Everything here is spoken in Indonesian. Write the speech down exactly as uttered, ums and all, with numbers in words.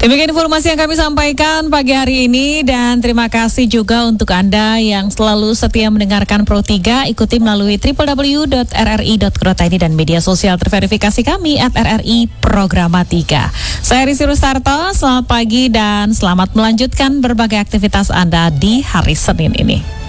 Demikian informasi yang kami sampaikan pagi hari ini, dan terima kasih juga untuk Anda yang selalu setia mendengarkan Pro tiga. Ikuti melalui w w w titik r r i titik co titik i d dan media sosial terverifikasi kami at R R I Programatika. Saya Risi Rustarto, selamat pagi dan selamat melanjutkan berbagai aktivitas Anda di hari Senin ini.